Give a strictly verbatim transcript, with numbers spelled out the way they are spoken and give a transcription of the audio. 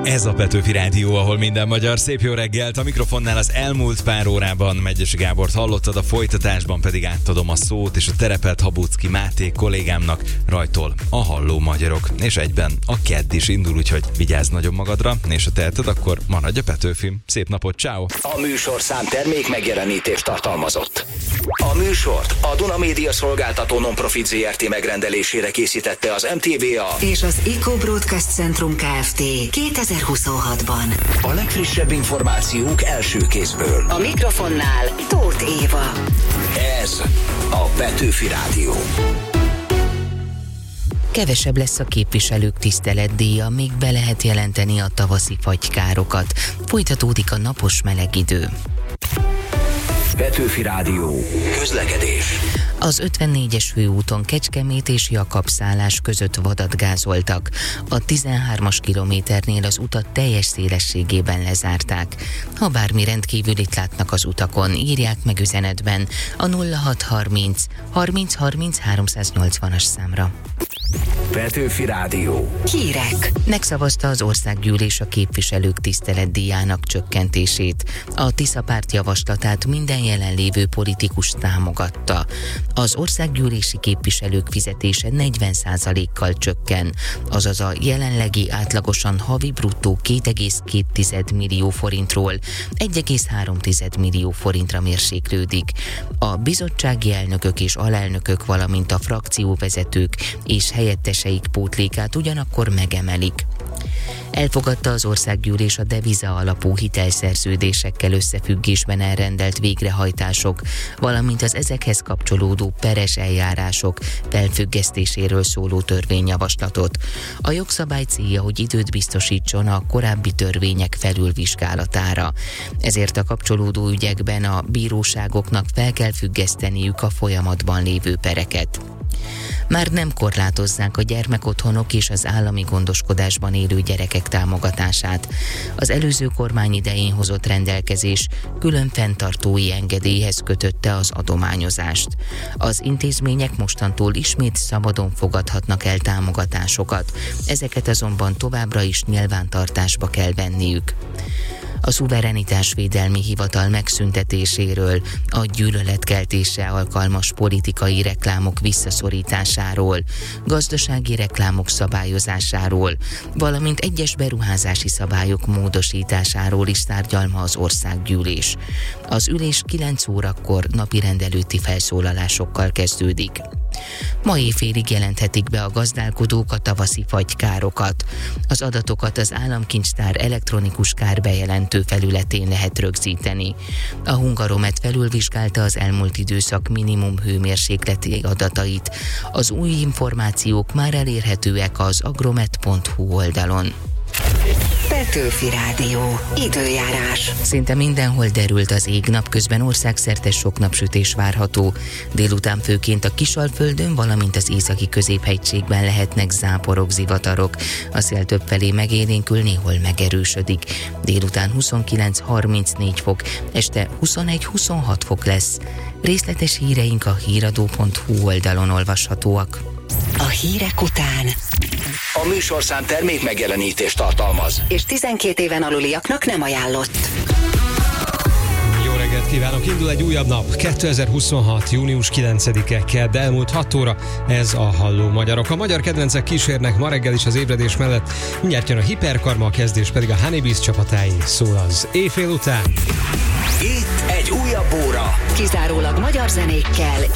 Ez a Petőfi Rádió, ahol minden magyar. Szép jó reggelt! A mikrofonnál az elmúlt pár órában Megyesi Gábort hallottad, a folytatásban pedig átadom a szót és a terepet Habuczki Máté kollégámnak, rajtól a Halló Magyarok. És egyben a kedd is indul, úgyhogy vigyázz nagyon magadra, és ha teheted, akkor maradj a Petőfim. Szép napot, ciao. A műsorszám termék megjelenítést tartalmazott. A műsort a Duna Média Szolgáltató Nonprofit zé er té megrendelésére készítette az em té vé á és az Eco Broadcast Centrum Kft. kétezer-huszonhatban. A legfrissebb információk első kézből. A mikrofonnál Tóth Éva. Ez a Petőfi Rádió. Kevesebb lesz a képviselők tiszteletdíja, még be lehet jelenteni a tavaszi fagykárokat. Folytatódik a napos meleg idő. Petőfi Rádió. Közlekedés. Az ötvennégyes főúton Kecskemét és Jakabszállás között vadat gázoltak. A tizenhármas kilométernél az utat teljes szélességében lezárták. Ha bármi rendkívülit látnak az utakon, írják meg üzenetben a nulla hat harminc harminc harminc háromszáznyolcvanas számra. Petőfi Rádió. Hírek. Megszavazta az országgyűlés a képviselők tiszteletdíjának csökkentését. A Tisza párt javaslatát minden jelenlévő politikus támogatta. Az országgyűlési képviselők fizetése negyven százalékkal csökken, azaz a jelenlegi átlagosan havi bruttó két egész két millió forintról egy egész három millió forintra mérséklődik. A bizottsági elnökök és alelnökök, valamint a frakcióvezetők és helyetteseik pótlékát ugyanakkor megemelik. Elfogadta az országgyűlés a deviza alapú hitelszerződésekkel összefüggésben elrendelt végrehajtások, valamint az ezekhez kapcsolódó peres eljárások felfüggesztéséről szóló törvényjavaslatot. A jogszabály célja, hogy időt biztosítson a korábbi törvények felülvizsgálatára. Ezért a kapcsolódó ügyekben a bíróságoknak fel kell függeszteniük a folyamatban lévő pereket. Már nem korlátozzák a gyermekotthonok és az állami gondoskodásban élő gyerekek támogatását. Az előző kormány idején hozott rendelkezés külön fenntartói engedélyhez kötötte az adományozást. Az intézmények mostantól ismét szabadon fogadhatnak el támogatásokat, ezeket azonban továbbra is nyilvántartásba kell venniük. A szuverenitásvédelmi hivatal megszüntetéséről, a gyűlöletkeltésre alkalmas politikai reklámok visszaszorításáról, gazdasági reklámok szabályozásáról, valamint egyes beruházási szabályok módosításáról is tárgyal ma az országgyűlés. Az ülés kilenc órakor napirend előtti felszólalásokkal kezdődik. Ma éjfélig jelenthetik be a gazdálkodók a tavaszi fagykárokat. Az adatokat az államkincstár elektronikus kárbejelentő felületén lehet rögzíteni. A Hungaromet felülvizsgálta az elmúlt időszak minimum hőmérsékleti adatait. Az új információk már elérhetőek az agromet pont hu oldalon. Petőfi Rádió. Időjárás. Szinte mindenhol derült az ég, napközben országszerte sok napsütés várható. Délután főként a Kisalföldön, valamint az északi középhegységben lehetnek záporok, zivatarok. A szél többfelé megélénkül, néhol megerősödik. Délután huszonkilenc harmincnégy fok, este huszonegy huszonhat fok lesz. Részletes híreink a híradó pont hu oldalon olvashatóak. A hírek után A műsorszám termék megjelenítést tartalmaz, és tizenkét éven aluliaknak nem ajánlott. Jó reggelt kívánok! Indul egy újabb nap, kétezer-huszonhat. június kilencedike, kedd, elmúlt hat óra, ez a Halló Magyarok. A magyar kedvencek kísérnek ma reggel is az ébredés mellett, mindjárt jön a Hiperkarma, a kezdés pedig a Honeybees csapatái, szól az éjfél után. itt egy újabb óra. Kizárólag magyar zenékkel